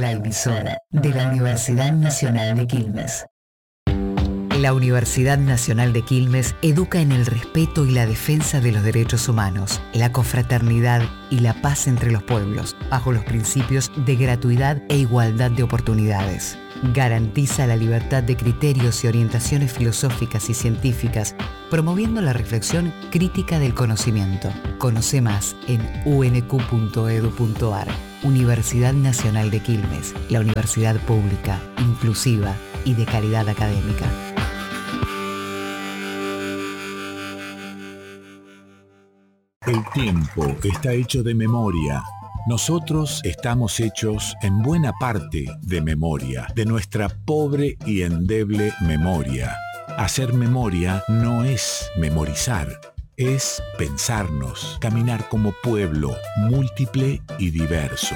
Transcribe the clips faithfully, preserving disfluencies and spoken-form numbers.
la emisora de la Universidad Nacional de Quilmes. La Universidad Nacional de Quilmes educa en el respeto y la defensa de los derechos humanos, la confraternidad y la paz entre los pueblos, bajo los principios de gratuidad e igualdad de oportunidades. Garantiza la libertad de criterios y orientaciones filosóficas y científicas, promoviendo la reflexión crítica del conocimiento. Conoce más en u ene cu punto edu punto ar. Universidad Nacional de Quilmes, la universidad pública, inclusiva y de calidad académica. El tiempo está hecho de memoria. Nosotros estamos hechos en buena parte de memoria, de nuestra pobre y endeble memoria. Hacer memoria no es memorizar, es pensarnos, caminar como pueblo múltiple y diverso.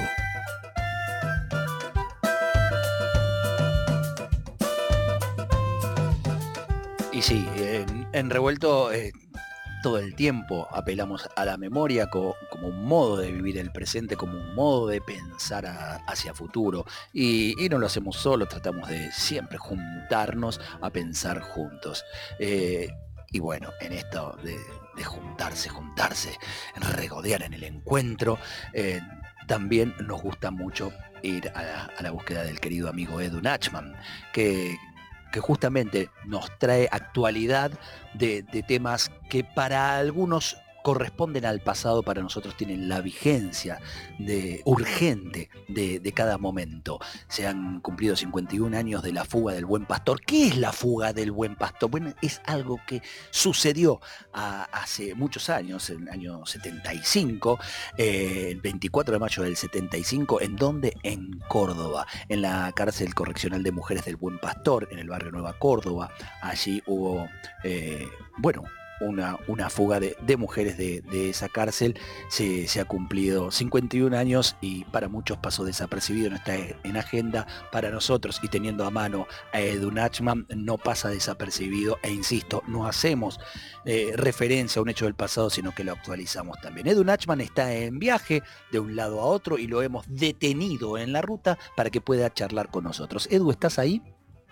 Y sí, en, en Revuelto eh, todo el tiempo apelamos a la memoria co- como un modo de vivir el presente, como un modo de pensar a- hacia futuro. Y, y no lo hacemos solo, tratamos de siempre juntarnos a pensar juntos. Eh, y bueno, en esto de, de juntarse, juntarse, regodear en el encuentro, eh, también nos gusta mucho ir a la, a la búsqueda del querido amigo Edu Nachman, que que justamente nos trae actualidad de, de temas que para algunos corresponden al pasado, para nosotros tienen la vigencia de, urgente de, de cada momento. Se han cumplido cincuenta y un años de la fuga del Buen Pastor. ¿Qué es la fuga del Buen Pastor? Bueno, es algo que sucedió a, hace muchos años, en el año setenta y cinco, eh, el veinticuatro de mayo del setenta y cinco, ¿en dónde? En Córdoba, en la cárcel correccional de mujeres del Buen Pastor, en el barrio Nueva Córdoba. Allí hubo, eh, bueno, Una, una fuga de, de mujeres de, de esa cárcel. Se, se ha cumplido cincuenta y un años y para muchos pasó desapercibido, no está en agenda. Para nosotros, y teniendo a mano a Edu Nachman, no pasa desapercibido, e insisto, no hacemos eh, referencia a un hecho del pasado, sino que lo actualizamos también. Edu Nachman está en viaje de un lado a otro y lo hemos detenido en la ruta para que pueda charlar con nosotros. Edu, ¿estás ahí?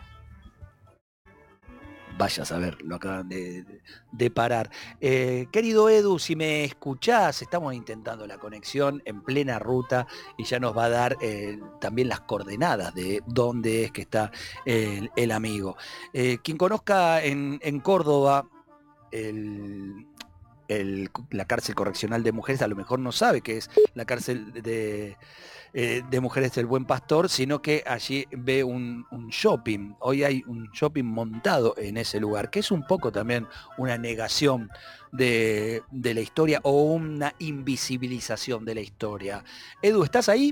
Vaya a saber, lo acaban de, de parar. Eh, querido Edu, si me escuchás, estamos intentando la conexión en plena ruta y ya nos va a dar eh, también las coordenadas de dónde es que está el, el amigo. Eh, quien conozca en, en Córdoba el, el, la cárcel correccional de mujeres, a lo mejor no sabe que es la cárcel de... Eh, de mujeres del Buen Pastor, sino que allí ve un, un shopping. Hoy hay un shopping montado en ese lugar, que es un poco también una negación de, de la historia o una invisibilización de la historia. Edu, ¿estás ahí?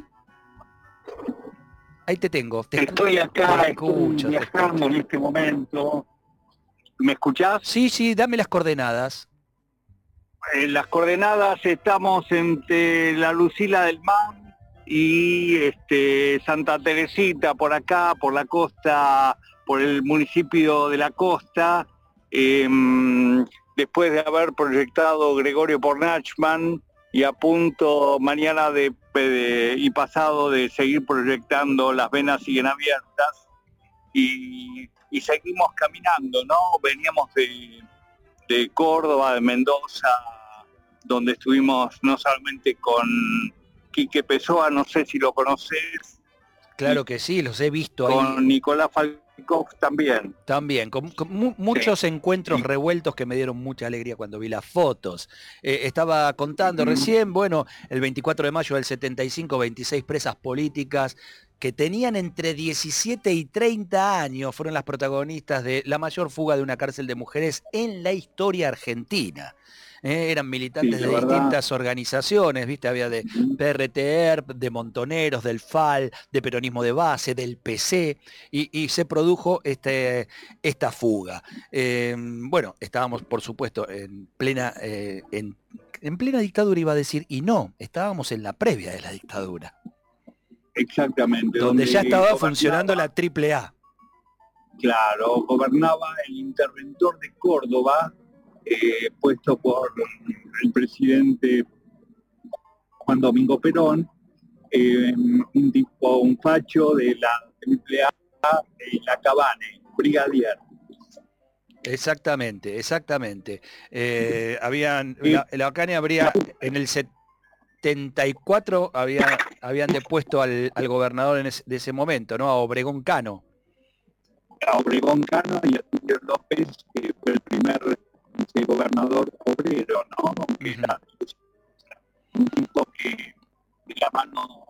Ahí te tengo. Te estoy acá, te escucho, estoy viajando en este momento. ¿Me escuchás? Sí, sí, dame las coordenadas. En las coordenadas estamos entre la Lucila del Mar y este, Santa Teresita, por acá, por la costa, por el municipio de la costa, eh, después de haber proyectado Gregorio por Nachman, y a punto mañana de, de, y pasado de seguir proyectando Las Venas Siguen Abiertas, y, y seguimos caminando, ¿no? Veníamos de, de Córdoba, de Mendoza, donde estuvimos no solamente con Quique Pessoa, no sé si lo conoces. Claro que sí, los he visto ahí. Con Nicolás Falkov también. También, con, con mu muchos sí. encuentros sí. revueltos que me dieron mucha alegría cuando vi las fotos. Eh, estaba contando mm. recién, bueno, el veinticuatro de mayo del setenta y cinco, veintiséis presas políticas que tenían entre diecisiete y treinta años, fueron las protagonistas de la mayor fuga de una cárcel de mujeres en la historia argentina. Eh, eran militantes sí, de verdad. distintas organizaciones, ¿viste? Había de P R T E R P, de Montoneros, del F A L, de Peronismo de Base, del P C, y, y se produjo este, esta fuga. Eh, bueno, estábamos, por supuesto, en plena, eh, en, en plena dictadura, iba a decir, y no, estábamos en la previa de la dictadura. Exactamente. Donde, donde ya estaba funcionando la triple A. Claro, gobernaba el interventor de Córdoba, Eh, puesto por el presidente Juan Domingo Perón, eh, un tipo, un facho de la triple A de la Cabane, brigadier. Exactamente, exactamente. Eh, habían, la, la Ocane habría, en el setenta y cuatro había, habían depuesto al, al gobernador en ese, de ese momento, ¿no? A Obregón Cano. A Obregón Cano y a Tulio López, que fue el primer ese, gobernador obrero, ¿no? Que era un tipo que de la mano